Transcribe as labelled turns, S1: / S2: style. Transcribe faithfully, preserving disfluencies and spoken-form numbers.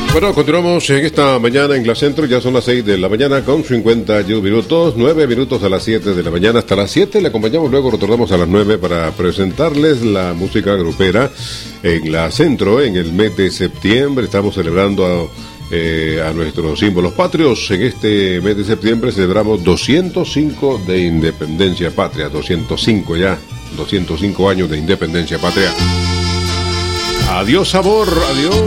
S1: Bueno, continuamos en esta mañana en Glacentro. Ya son las seis de la mañana con cincuenta y uno minutos, nueve minutos a las siete de la mañana. Hasta las siete le acompañamos, luego retornamos a las nueve para presentarles la música grupera en Glacentro. En el mes de septiembre estamos celebrando a, eh, a nuestros símbolos patrios. En este mes de septiembre celebramos doscientos cinco de independencia patria. doscientos cinco ya, doscientos cinco años de independencia patria. Adiós, sabor, adiós.